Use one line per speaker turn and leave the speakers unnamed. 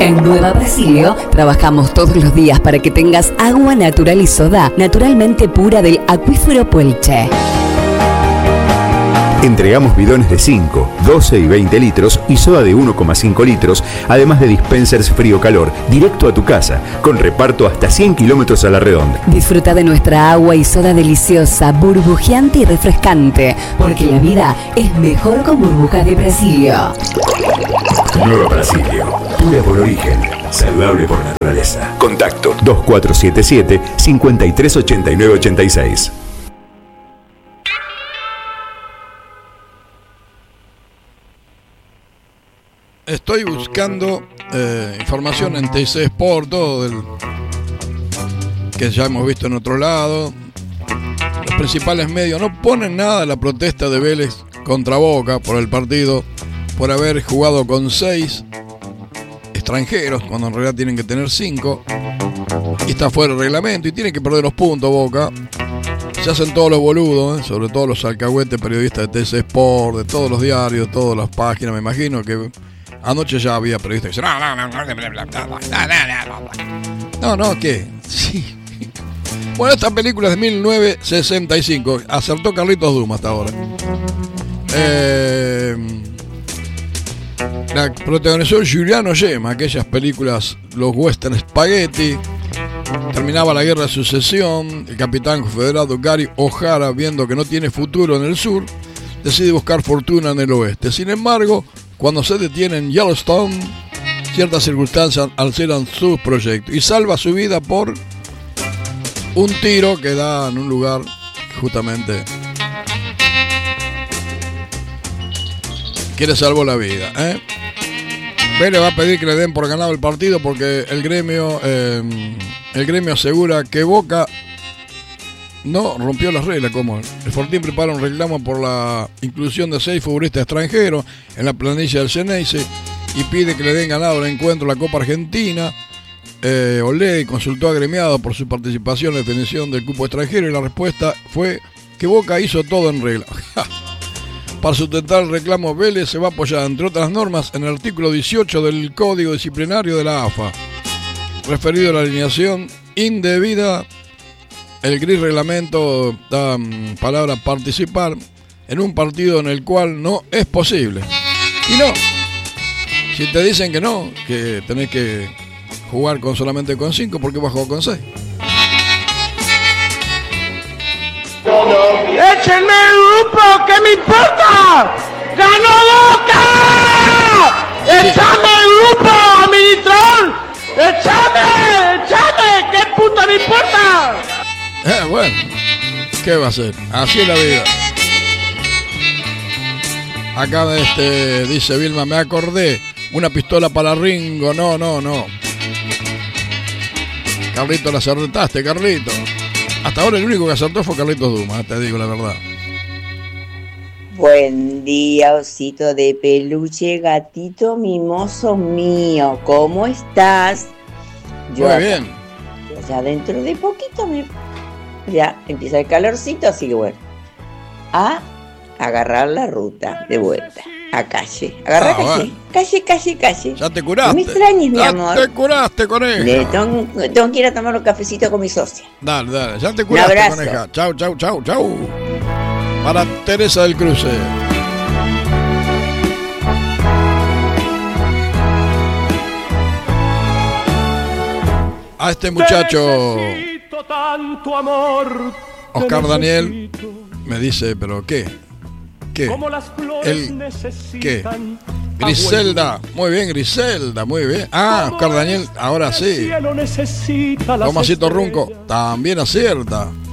En Nueva Brasilio trabajamos todos los días para que tengas agua natural y soda naturalmente pura del acuífero Puelche.
Entregamos bidones de 5, 12 y 20 litros y soda de 1,5 litros, además de dispensers frío-calor, directo a tu casa, con reparto hasta 100 kilómetros a la redonda.
Disfruta de nuestra agua y soda deliciosa, burbujeante y refrescante, porque la vida es mejor con burbujas de Brasilio.
Nueva Brasilio, pura por origen, saludable por naturaleza. Contacto 2477-538986.
Estoy buscando información en TC Sport, todo que ya hemos visto en otro lado. Los principales medios no ponen nada de la protesta de Vélez contra Boca por el partido, por haber jugado con 6 extranjeros, cuando en realidad tienen que tener 5. Y está fuera del reglamento y tiene que perder los puntos Boca. Se hacen todos los boludos, sobre todo los alcahuetes periodistas de TC Sport, de todos los diarios, todas las páginas. Me imagino que anoche ya había periodistas que decían no, ¿qué? Sí. Bueno, esta película es de 1965. Acertó Carlitos Duma hasta ahora. La protagonizó Giuliano Gemma, aquellas películas, los western spaghetti. Terminaba la guerra de sucesión. El capitán confederado Gary O'Hara, viendo que no tiene futuro en el sur, decide buscar fortuna en el oeste. Sin embargo, cuando se detiene en Yellowstone, ciertas circunstancias alteran sus proyectos y salva su vida por un tiro que da en un lugar justamente que le salvó la vida. Vélez va a pedir que le den por ganado el partido porque el gremio asegura que Boca no rompió las reglas. Como el Fortín prepara un reclamo por la inclusión de 6 futbolistas extranjeros en la planilla del Xeneize y pide que le den ganado el encuentro de la Copa Argentina. Olé consultó a agremiado por su participación en la definición del cupo extranjero y la respuesta fue que Boca hizo todo en regla. Para sustentar el reclamo, Vélez se va a apoyar, entre otras normas, en el artículo 18 del Código Disciplinario de la AFA, referido a la alineación indebida. El gris reglamento da palabra participar en un partido en el cual no es posible. Y no, si te dicen que no, que tenés que jugar solamente con 5, ¿por qué vas a jugar con 6?
¡Échenme el grupo! ¿Qué me importa? ¡Ganó Boca! ¡Échame el grupo, administrador! ¡Échame! ¿Qué puta me importa?
Bueno, ¿qué va a hacer? Así es la vida. Acá dice Vilma, me acordé, una pistola para Ringo. No. Carlito, la acertaste, Carlito. Hasta ahora el único que acertó fue Carlitos Duma, te digo la verdad.
Buen día, osito de peluche, gatito mimoso mío. ¿Cómo estás?
Muy bien.
Ya dentro de poquito ya empieza el calorcito, así que bueno. A agarrar la ruta de vuelta. A calle. Agarra calle. Bueno. Calle.
Ya te curaste.
No me extrañes, mi amor.
Ya te curaste, coneja.
Tengo que ir a tomar un cafecito con mi socia.
Dale. Ya te curaste, coneja. Chau. Para Teresa del Cruce. A este muchacho
tanto amor,
Oscar Daniel me dice, pero ¿qué? ¿Qué? Griselda, muy bien, Griselda, muy bien. Oscar Daniel, ahora sí. Tomasito Runco, también acierta.